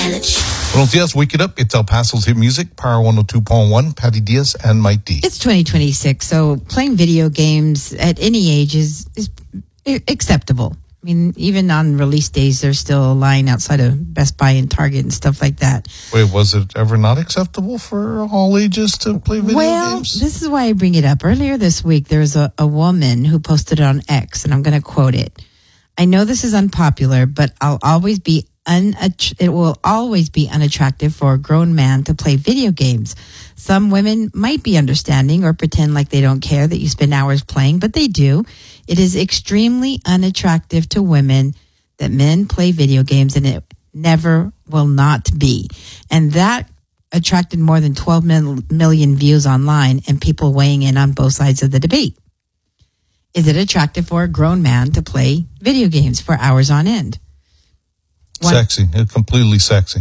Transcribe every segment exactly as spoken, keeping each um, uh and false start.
Buenos dias, wake it up. It's El Paso's hit music, Power one oh two point one, Patty Diaz and Mike D. It's twenty twenty-six, so playing video games at any age is, is acceptable. I mean, even on release days, there's still a line outside of Best Buy and Target and stuff like that. Wait, was it ever not acceptable for all ages to play video well, games? Well, this is why I bring it up. Earlier this week, there was a, a woman who posted it on X, and I'm going to quote it. I know this is unpopular, but I'll always be Unatt- it will always be unattractive for a grown man to play video games. Some women might be understanding or pretend like they don't care that you spend hours playing, but they do. It is extremely unattractive to women that men play video games, and it never will not be. And that attracted more than twelve million views online and people weighing in on both sides of the debate. Is it attractive for a grown man to play video games for hours on end? One. Sexy. It's completely sexy.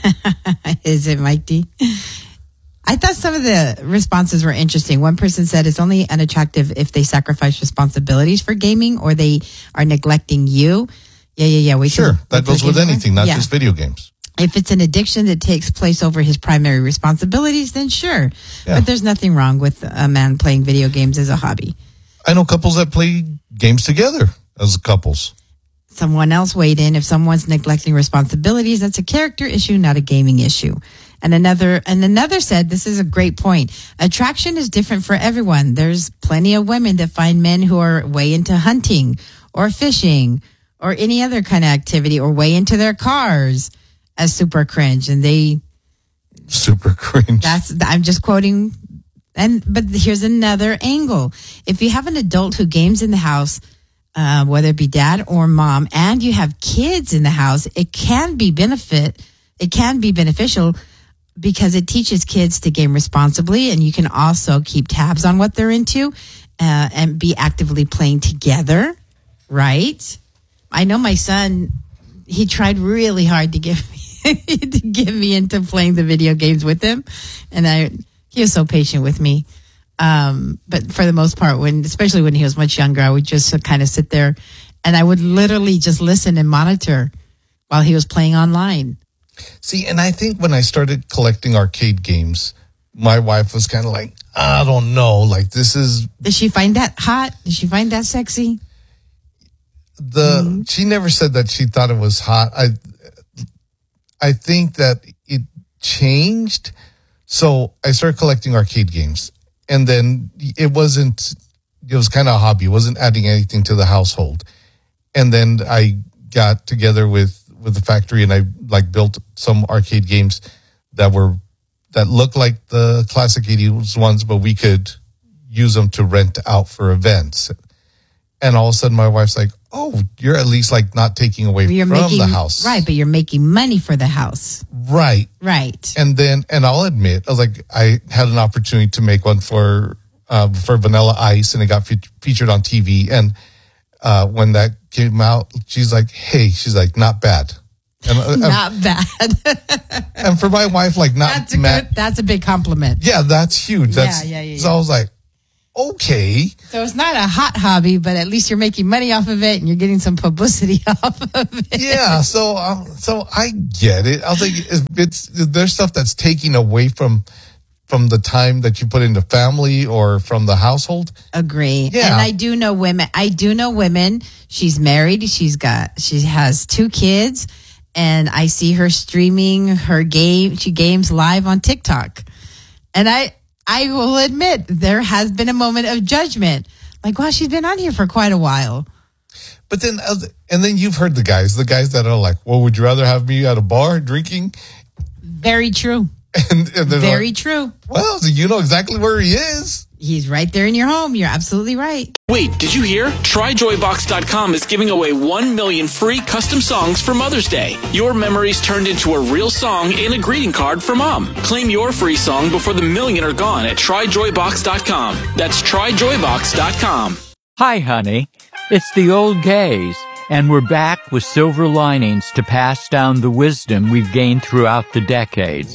Is it, Mike D? I thought some of the responses were interesting. One person said it's only unattractive if they sacrifice responsibilities for gaming or they are neglecting you. Yeah, yeah, yeah. Wait sure. till, that goes with anything, not yeah. just video games. If it's an addiction that takes place over his primary responsibilities, then sure. Yeah. But there's nothing wrong with a man playing video games as a hobby. I know couples that play games together as couples. Someone else weighed in. If someone's neglecting responsibilities, that's a character issue, not a gaming issue. And another, and another said, this is a great point. Attraction is different for everyone. There's plenty of women that find men who are way into hunting or fishing or any other kind of activity or way into their cars as super cringe. And they super cringe. That's, I'm just quoting. And, but here's another angle. If you have an adult who games in the house, Uh, whether it be dad or mom, and you have kids in the house, it can be benefit. It can be beneficial because it teaches kids to game responsibly, and you can also keep tabs on what they're into uh, and be actively playing together. Right? I know my son. He tried really hard to get me to get me into playing the video games with him, and I he was so patient with me. Um, but for the most part, when, especially when he was much younger, I would just kind of sit there and I would literally just listen and monitor while he was playing online. See, and I think when I started collecting arcade games, my wife was kind of like, I don't know, like this is... Did she find that hot? Did she find that sexy? The mm-hmm. She never said that she thought it was hot. I, I think that it changed. So I started collecting arcade games. And then it wasn't, it was kind of a hobby. It wasn't adding anything to the household. And then I got together with, with the factory and I like built some arcade games that were, that looked like the classic eighties ones, but we could use them to rent out for events. And all of a sudden my wife's like, oh, you're at least like not taking away you're from making, the house. Right, but you're making money for the house. Right. Right. And then, and I'll admit, I was like, I had an opportunity to make one for, uh, for Vanilla Ice and it got fe- featured on T V. And, uh, when that came out, she's like, hey, she's like, not bad. And, not and, bad. And for my wife, like not that's a mad. Good, that's a big compliment. Yeah, that's huge. That's, yeah, yeah, yeah, so yeah. I was like, okay. So it's not a hot hobby, but at least you're making money off of it and you're getting some publicity off of it. Yeah, so um, so I get it. I was like, if it's there's stuff that's taking away from from the time that you put into family or from the household. Agree. Yeah. And I do know women. I do know women. She's married. She's got. She has two kids, and I see her streaming her game. She games live on TikTok, and I. I will admit there has been a moment of judgment. Like, wow, she's been on here for quite a while. But then, and then you've heard the guys, the guys that are like, well, would you rather have me at a bar drinking? Very true. And, and Very like, true. Well, you know exactly where he is. He's right there in your home. You're absolutely right. Wait, did you hear? Try Joy Box dot com is giving away one million free custom songs for Mother's Day. Your memories turned into a real song and a greeting card for Mom. Claim your free song before the million are gone at Try Joy Box dot com. That's Try Joy Box dot com. Hi, honey. It's the old gays, and we're back with silver linings to pass down the wisdom we've gained throughout the decades.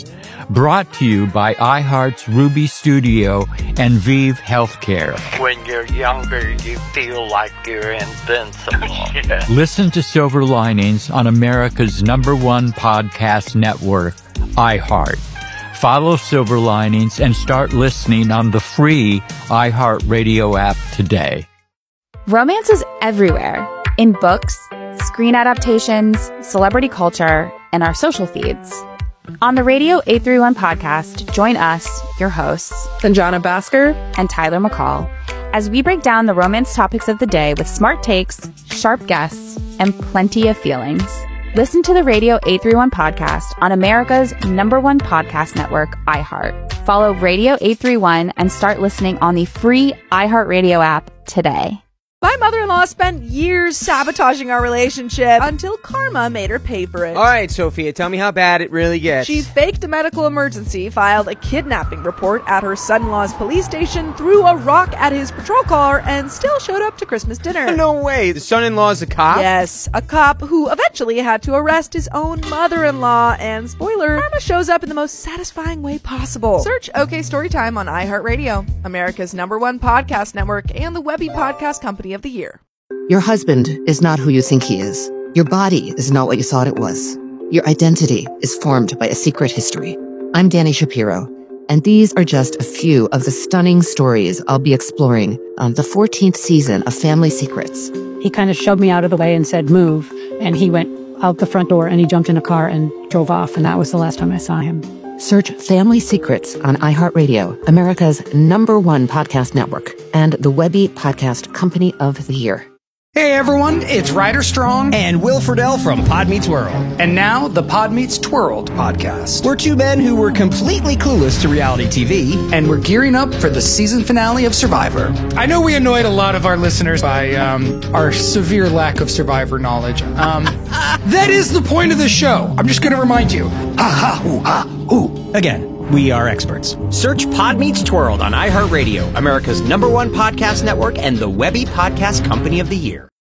Brought to you by iHeart's Ruby Studio and Vive Healthcare. When you're younger, you feel like you're invincible. Yeah. Listen to Silver Linings on America's number one podcast network, iHeart. Follow Silver Linings and start listening on the free iHeartRadio app today. Romance is everywhere. In books, screen adaptations, celebrity culture, and our social feeds. On the Radio eight thirty-one podcast, join us, your hosts, Sanjana Bhaskar and Tyler McCall, as we break down the romance topics of the day with smart takes, sharp guests, and plenty of feelings. Listen to the Radio eight thirty-one podcast on America's number one podcast network, iHeart. Follow Radio eight thirty-one and start listening on the free iHeartRadio app today. My mother-in-law spent years sabotaging our relationship until karma made her pay for it. All right, Sophia, tell me how bad it really gets. She faked a medical emergency, filed a kidnapping report at her son-in-law's police station, threw a rock at his patrol car, and still showed up to Christmas dinner. No way. The son-in-law's a cop? Yes, a cop who eventually had to arrest his own mother-in-law. And spoiler, karma shows up in the most satisfying way possible. Search OK Storytime on iHeartRadio, America's number one podcast network, and the Webby Podcast Company of the Year. Your husband is not who you think he is. Your body is not what you thought it was. Your identity is formed by a secret history. I'm Danny Shapiro, and these are just a few of the stunning stories I'll be exploring on the fourteenth season of Family Secrets. He kind of shoved me out of the way and said, move. And he went out the front door and he jumped in a car and drove off. And that was the last time I saw him. Search Family Secrets on iHeartRadio, America's number one podcast network, and the Webby Podcast Company of the Year. Hey everyone, it's Ryder Strong and Will Friedle from Pod Meets World. And now the Pod Meets Twirled podcast. We're two men who were completely clueless to reality T V. And we're gearing up for the season finale of Survivor. I know we annoyed a lot of our listeners by um, our severe lack of Survivor knowledge. Um, that is the point of the show. I'm just going to remind you. Ha ha, ooh, ha, ooh. Again, we are experts. Search Pod Meets Twirled on iHeartRadio, America's number one podcast network, and the Webby Podcast Company of the Year.